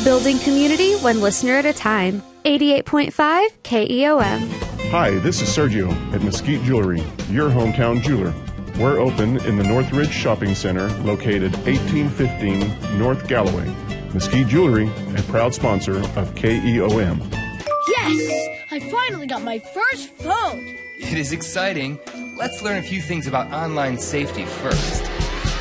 Building community one listener at a time. 88.5 KEOM. Hi, this is Sergio at Mesquite Jewelry, your hometown jeweler. We're open in the Northridge Shopping Center, located 1815 North Galloway. Mesquite Jewelry, a proud sponsor of KEOM. Yes! I finally got my first phone! It is exciting. Let's learn a few things about online safety first.